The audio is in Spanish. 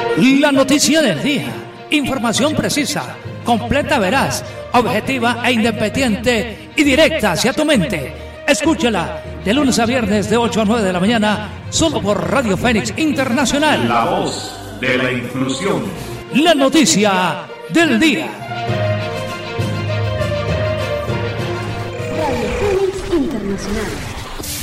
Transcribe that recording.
La noticia del día. Información precisa, completa, veraz, objetiva e independiente y directa hacia tu mente. Escúchala de lunes a viernes de 8 a 9 de la mañana, solo por Radio Fénix Internacional. La voz de la inclusión. La noticia del día. Radio Fénix Internacional.